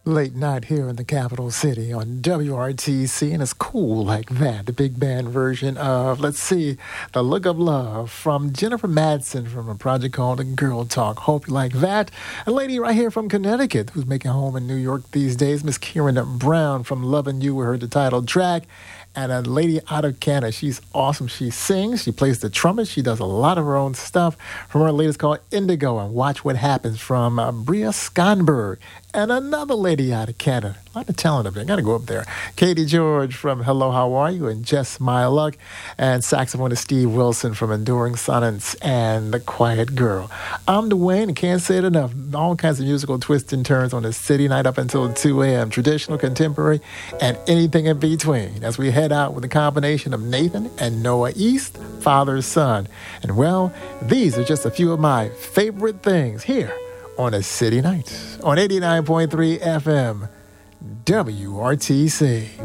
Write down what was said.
Late night here in the capital city on WRTC, and it's cool like that. The big band version of, let's see, The Look of Love from Jennifer Madsen from a project called Girl Talk. Hope you like that. A lady right here from Connecticut who's making home in New York these days, Miss Kieran Brown from Lovin' You, we heard the title track. And a lady out of Canada, she's awesome. She sings, she plays the trumpet, she does a lot of her own stuff. From her latest called Indigo, and Watch What Happens from Bria Skonberg. And another lady out of Canada, a lot of talent up there, gotta go up there. Katie George from Hello, How Are You? And Just My Luck. And saxophonist Steve Wilson from Enduring Silence and The Quiet Girl. I'm Dwayne, and can't say it enough. All kinds of musical twists and turns on the city night up until 2 a.m. Traditional, contemporary, and anything in between. As we head out with a combination of Nathan and Noah East, father, son. And well, these are just a few of my favorite things here on a city night on 89.3 FM WRTC.